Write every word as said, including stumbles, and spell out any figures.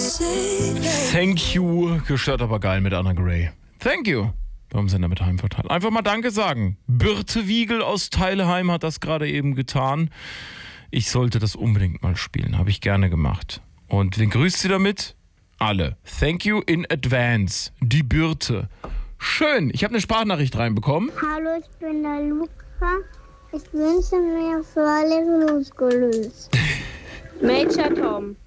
Thank you, gestört aber geil mit Anna Gray. Thank you. Warum sind wir mit Heimvorteil? Einfach mal Danke sagen. Birte Wiegel aus Teilheim hat das gerade eben getan. Ich sollte das unbedingt mal spielen. Habe ich gerne gemacht. Und wen grüßt sie damit? Alle. Thank you in advance. Die Birte. Schön. Ich habe eine Sprachnachricht reinbekommen. Hallo, ich bin der Luca. Ich wünsche mir völlig losgelöst. Major Tom.